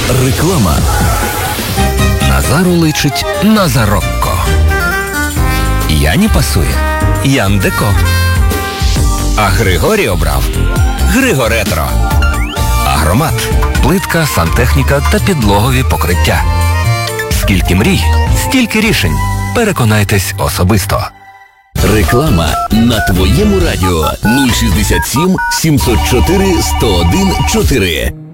Реклама. Назару личить Назарокко. Яні пасує Яндеко. А Григорій обрав Григоретро. Агромат. Плитка, сантехніка та підлогові покриття. Скільки мрій, стільки рішень. Переконайтесь особисто. Реклама на твоєму радіо 067 704 101 4.